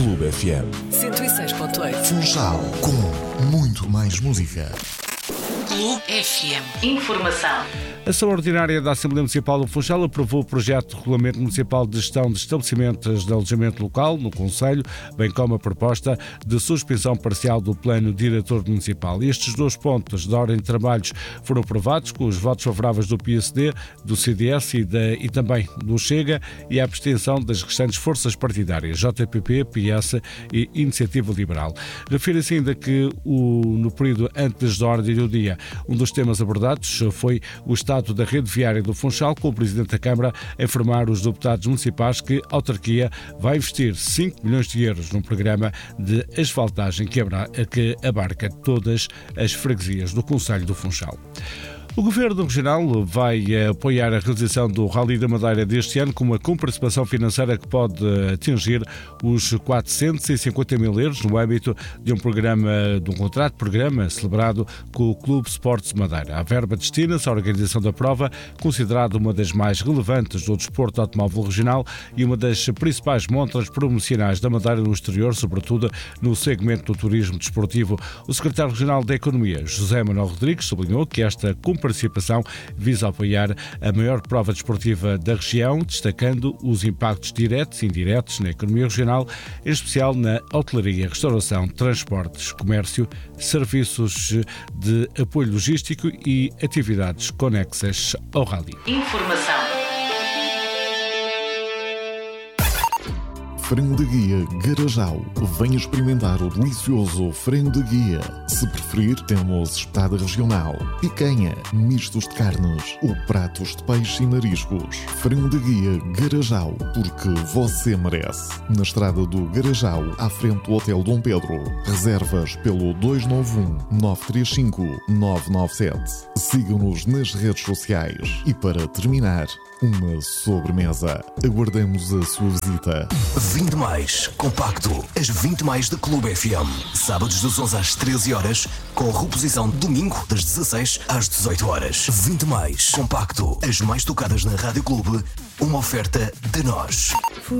Clube FM 106.8. Funchal, com muito mais música. Clube FM. Informação. A Sessão Ordinária da Assembleia Municipal do Funchal aprovou o projeto de Regulamento Municipal de Gestão de Estabelecimentos de Alojamento Local no Conselho, bem como a proposta de suspensão parcial do Plano Diretor Municipal. Estes dois pontos de ordem de trabalhos foram aprovados com os votos favoráveis do PSD, do CDS e também do Chega e a abstenção das restantes forças partidárias, JPP, PS e Iniciativa Liberal. Refere-se ainda que no período antes da ordem do dia, um dos temas abordados foi o estado da rede viária do Funchal, com o Presidente da Câmara a informar os deputados municipais que a autarquia vai investir 5 milhões de euros num programa de asfaltagem que abarca todas as freguesias do Concelho do Funchal. O Governo Regional vai apoiar a realização do Rally da Madeira deste ano com uma comparticipação financeira que pode atingir os 450 mil euros no âmbito de um contrato-programa celebrado com o Clube Sports Madeira. A verba destina-se à organização da prova, considerada uma das mais relevantes do desporto automóvel regional e uma das principais montras promocionais da Madeira no exterior, sobretudo no segmento do turismo desportivo. O Secretário Regional da Economia, José Manuel Rodrigues, sublinhou que esta participação visa apoiar a maior prova desportiva da região, destacando os impactos diretos e indiretos na economia regional, em especial na hotelaria, restauração, transportes, comércio, serviços de apoio logístico e atividades conexas ao rally. Informação. Frango de guia Garajal. Venha experimentar o delicioso frango de guia. Se preferir, temos espetada regional, picanha, mistos de carnes ou pratos de peixe e mariscos. Frango de guia Garajal, porque você merece. Na estrada do Garajal, à frente do Hotel Dom Pedro. Reservas pelo 291-935-997. Siga-nos nas redes sociais. E para terminar, uma sobremesa. Aguardamos a sua visita. 20 mais, compacto, as 20 mais da Clube FM. Sábados das 11 às 13 horas, com reposição domingo das 16 às 18 horas. 20 mais, compacto, as mais tocadas na Rádio Clube, uma oferta de nós.